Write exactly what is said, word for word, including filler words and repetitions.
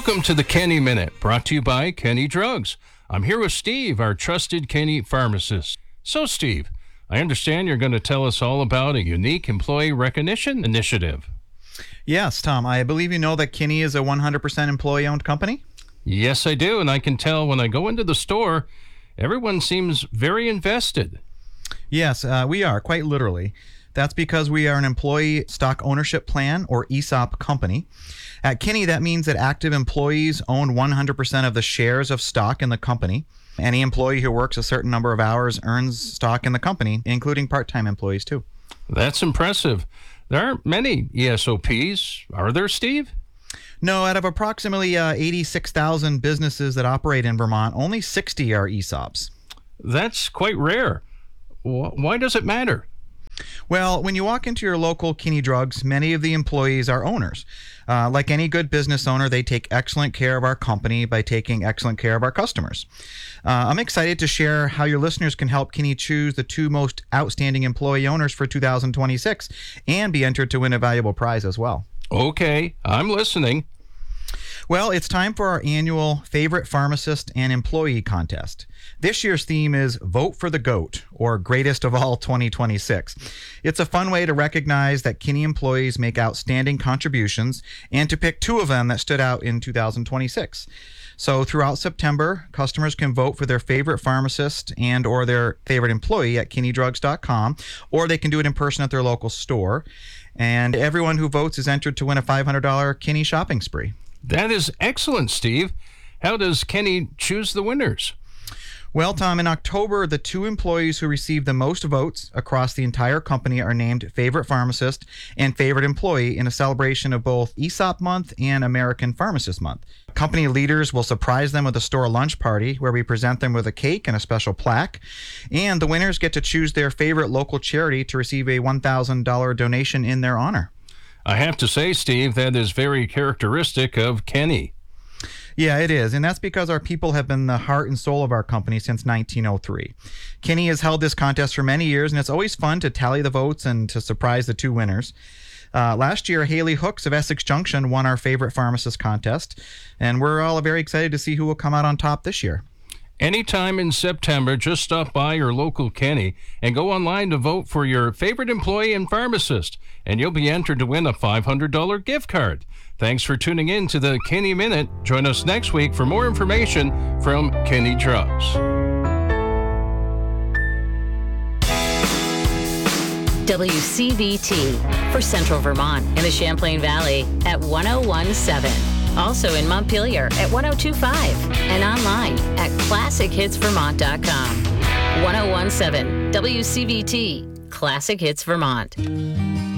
Welcome to the Kenny Minute, brought to you by Kenny Drugs. I'm here with Steve, our trusted Kenny pharmacist. So, Steve, I understand you're going to tell us all about a unique employee recognition initiative. Yes, Tom. I believe you know that Kenny is a one hundred percent employee-owned company? Yes, I do, and I can tell when I go into the store, everyone seems very invested. Yes, uh, we are, quite literally. That's because we are an employee stock ownership plan, or E S O P company. At Kenny, that means that active employees own one hundred percent of the shares of stock in the company. Any employee who works a certain number of hours earns stock in the company, including part-time employees, too. That's impressive. There aren't many E S O Ps, are there, Steve? No, out of approximately uh, eighty-six thousand businesses that operate in Vermont, only sixty are E S O Ps. That's quite rare. Why does it matter? Well, when you walk into your local Kenny Drugs, many of the employees are owners. Uh, like any good business owner, they take excellent care of our company by taking excellent care of our customers. Uh, I'm excited to share how your listeners can help Kenny choose the two most outstanding employee owners for two thousand twenty-six and be entered to win a valuable prize as well. Okay, I'm listening. Well, it's time for our annual Favorite Pharmacist and Employee Contest. This year's theme is Vote for the GOAT, or Greatest of All twenty twenty-six. It's a fun way to recognize that Kenny employees make outstanding contributions and to pick two of them that stood out in two thousand twenty-six. So throughout September, customers can vote for their favorite pharmacist and or their favorite employee at kenny drugs dot com, or they can do it in person at their local store. And everyone who votes is entered to win a five hundred dollars Kenny shopping spree. That is excellent, Steve. How does Kenny choose the winners? Well, Tom, in October, the two employees who received the most votes across the entire company are named Favorite Pharmacist and Favorite Employee in a celebration of both E S O P Month and American Pharmacist Month. Company leaders will surprise them with a store lunch party where we present them with a cake and a special plaque. And the winners get to choose their favorite local charity to receive a one thousand dollars donation in their honor. I have to say, Steve, that is very characteristic of Kenny. Yeah, it is. And that's because our people have been the heart and soul of our company since nineteen oh three. Kenny has held this contest for many years, and it's always fun to tally the votes and to surprise the two winners. Uh, last year, Haley Hooks of Essex Junction won our Favorite Pharmacist contest, and we're all very excited to see who will come out on top this year. Anytime in September, just stop by your local Kenny and go online to vote for your favorite employee and pharmacist, and you'll be entered to win a five hundred dollars gift card. Thanks for tuning in to the Kenny Minute. Join us next week for more information from Kenny Drugs. W C V T for Central Vermont and the Champlain Valley at one oh one point seven. Also in Montpelier at one oh two point five and online at classic hits vermont dot com. one oh one point seven W C V T, Classic Hits Vermont.